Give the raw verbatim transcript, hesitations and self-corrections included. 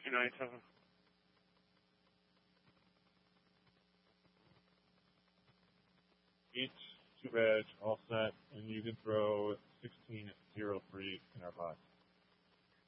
two ninety-seven. Eight, two edge, all set, and you can throw sixteen